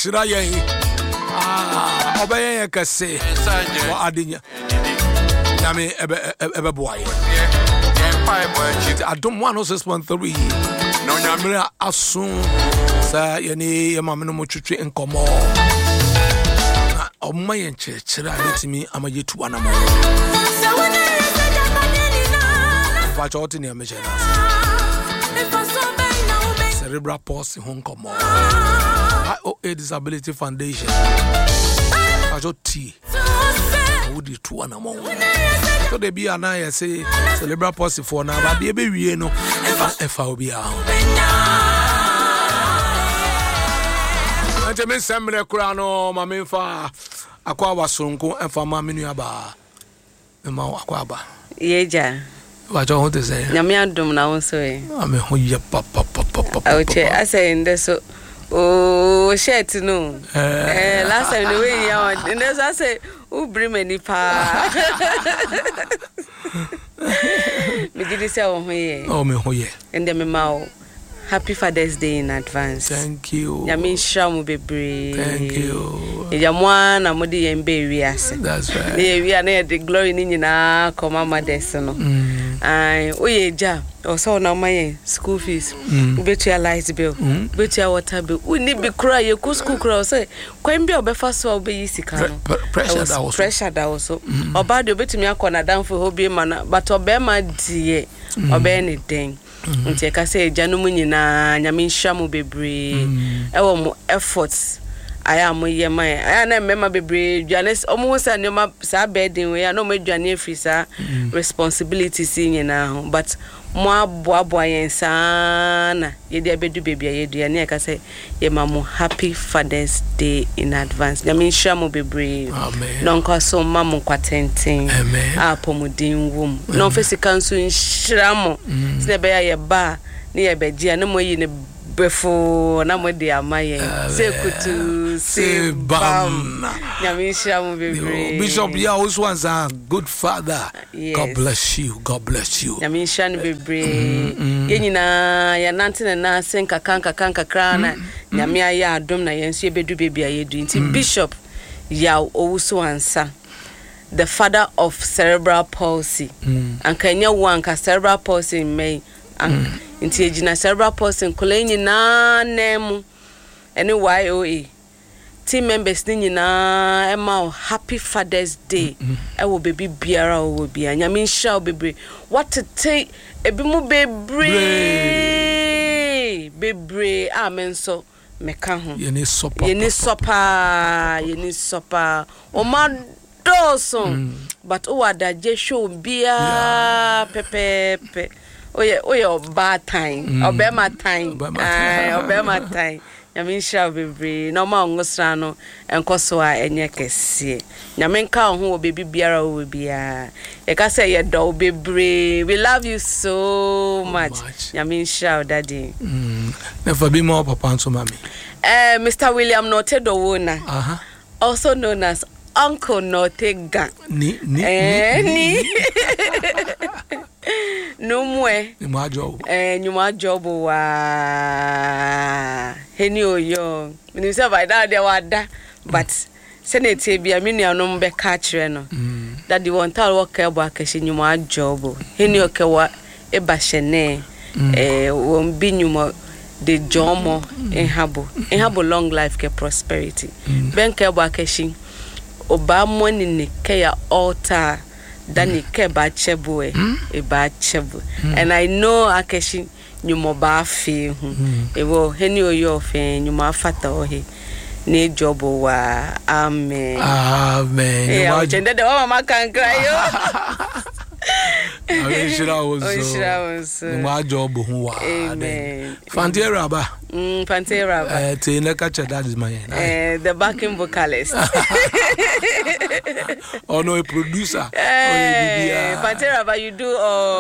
shira yen obeye yen kase wa adenya nyame ebe boaye adom 106.3 no nyame asun sa yene yemame no motwetwe nkomo Oma yen chechira betimi amayetu anamo Vacha otini amejena Cerebral Palsy Honkomo IOA Disability Foundation Vacha T Woody tu anamo So they be anaya say Cerebral Palsy for na ba be wie no efa obi a Ante men semre kura no ma menfa akwa wasonko enfa ma menu aba ma akwa aba yeja wajo ho te say nyame adom na won so e ame ho ye papa oche ase ndeso o shirt no last time the way ya ndeso ase u brim ani pa me did say o ho ye o me ho ye ende me ma o Happy Father's Day in advance. Thank you. Yami shamu bebre. Thank you. Ejamwa na modi yembe wiase. That's right. Ne wi na the glory ni nyina koma mothers no. Ai oyeja oso na maye school fees. Ubetu ya light bill. Ubetu ya water bill. Uni bi kura ye ku school kura say kwan bi obefa so obeyi sika no. Pressure da also. Oba de obetumi akona danfo hobi mana but obema die obe ni den. Nti ka say janu mu nyina nyame hwamu bebre ewo mo efforts aya mo ye man aya na mema bebre dwanes omo sa ne ma sa burden we ya no mo dwane afisa responsibilities nyina ho but mo aboabo yen sana ye dia bedu bebia ye dua ne ka say ye ma mo Happy Father's Day in advance nyame hwamu bebre amen no nko so ma mo kwatenten amen apomodin wom no physical so nhyiramo se be ya ba ne ye begia ne mo yi ne befo na mo de amaye sekutu se bam nyame hwamu bebre Bishop ya also was a good father. Yes. God bless you nyame hwamu bebre ye nyina ya nante na senka kanka krana nyame aya adom na yenso ebedu bebia yedu nti Bishop ya owuso ansa the father of cerebral palsy ankanya wanka cerebral palsy mai nti ejina cerebral palsy kola nyina nemu ene YOA team members ni nyina ema Happy Father's Day ewo baby biara wo bia nyame nhia bebre what to take ebi mu bebre amen so meka ho yeni sopa o ma doson but o wada je show bia pepe oye bad time obema time nyame nhia bebre no ma ngosra no enkoso a enye kese nyame nka ho wo bebi biara wo bia e ka say ye do bebre we love you so much nyame nhia daddy never be more papa and so mami Mr. William Notedowona also known as Uncle Notega ni Numwe nyuma job wa heni oyo mini say by that there wada but senate bia me nuanom be ka kire no that the one tal work ebo akashi nyuma job heni okewa e ba hene won bi nyuma de jomo enhabo long life ke prosperity ben ke ebo akashi oba money ne ke ya altar Dani keba chebu e ba chebu and I know akeshi nyumo ba fe hu ewo heni oyo fe nyumo afata ohe ne jobo wa amen e chende de mama kan cry yo Shira also ma job hu wa amen Fantera ba te na catch that is my the backing vocalist oh no a producer Fantera ba you do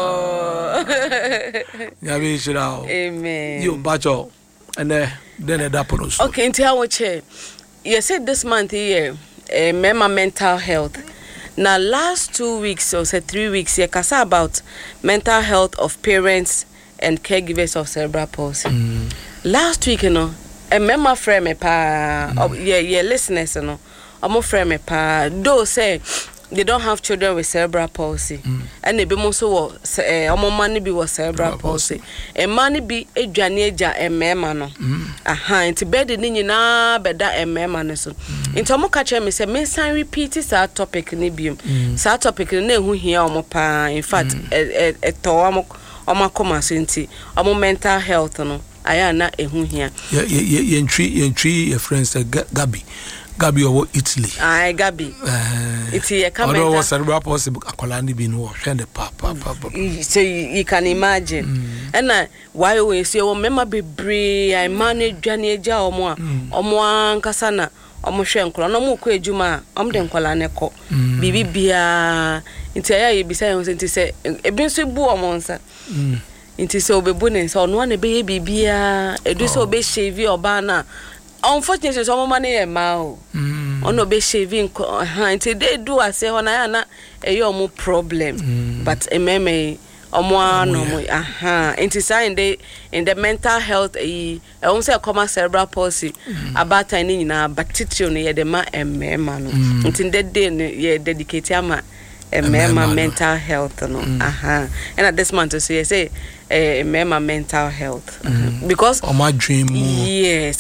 Yabe Shira amen you bacho and then that photos okay into how che you said this month here mental health. Now last 2 weeks or say 3 weeks you kasa about mental health of parents and caregivers of cerebral palsy. Last week mema frame pa ye listeners no omo frame pa though say they don't have children with cerebral palsy and they be mo so omo man be with cerebral palsy e man be adwane agya mema no nti bed ni nyina beda mema no so nti omo ka che me say me san repeat sa topic ni biom sa topic na ehu hia omo pa in fact to omo koma so nti omo mental health no aya na ehu hia ye entry your friends Gabi or Italy. Gabi. Iti ye come. Although was cerebral palsy akola ni bi no hwe the papa. So you can imagine. And why we say o mema bebre I manage dwane agya omo ankasa na omo hwe nkola no mo kɔ adwuma om de nkola ne kɔ bibi bia nti aya ye bisa ye nti se ebi nso bu omo nsa nti se obebu ne nsa ono na be ye bibia edu se obe shave oba na unfortunately some money e ma o ono be shaving until they do I say when I na e yo mo problem but ememe omo ano mo until say in the mental health e won say common cerebral palsy about any na bacteria no ye de ma emema no until that day ye dedicate ama emema mental health no and at this month so say emema mental health because my dream yes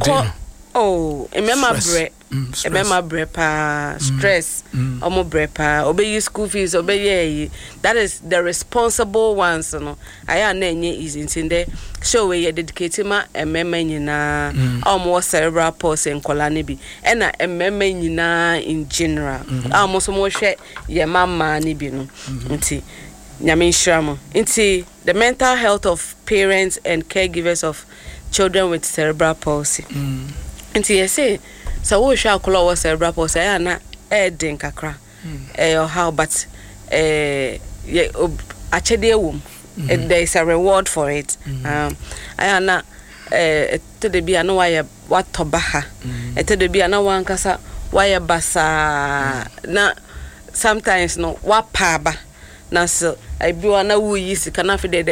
emema bre pa stress bre pa obey school fees obey that is the responsible ones no aya na enye is in there show we dedicate ma emema nyina cerebral palsy nkola ne bi na emema nyina in general so mo hwe ye mama ne bi no nti nyame nhyiramo nti the mental health of parents and caregivers of children with cerebral palsy nti you say so we shall call cerebral palsy na den kakra how but actually there is a reward for it na to the bia no why what tobaha to the bia na wan kasa why basa na sometimes no what paba na so I be wana wu yi sika na fe